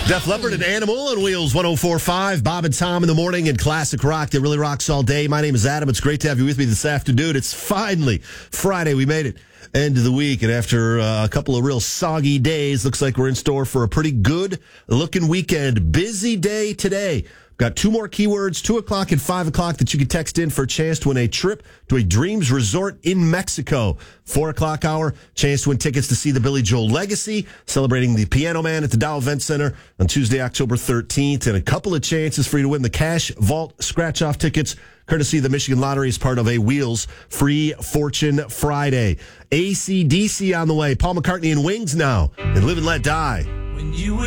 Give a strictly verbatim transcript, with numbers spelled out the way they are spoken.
Def Leppard and Animal on Wheels one oh four point five. Bob and Tom in the morning and classic rock that really rocks all day. My name is Adam. It's great to have you with me this afternoon. It's finally Friday. We made it. End of the week. And after uh, a couple of real soggy days, looks like we're in store for a pretty good looking weekend. Busy day today. Got two more keywords, two o'clock and five o'clock, that you can text in for a chance to win a trip to a Dreams Resort in Mexico. Four o'clock hour, chance to win tickets to see the Billy Joel Legacy, celebrating the Piano Man at the Dow Event Center on Tuesday, October thirteenth. And a couple of chances for you to win the Cash Vault scratch-off tickets, courtesy of the Michigan Lottery, as part of a Wheels Free Fortune Friday. A C D C on the way. Paul McCartney and Wings now, and Live and Let Die. When you were